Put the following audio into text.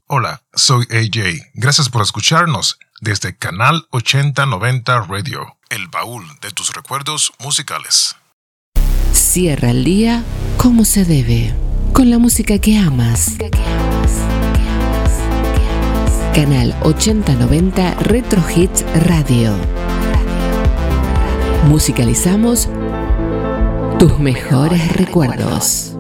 Hola, soy AJ. Gracias por escucharnos desde Canal 8090 Radio, el baúl de tus recuerdos musicales. Cierra el día como se debe, con la música que amas. Canal 8090 Retro Hits Radio. Musicalizamos tus mejores recuerdos.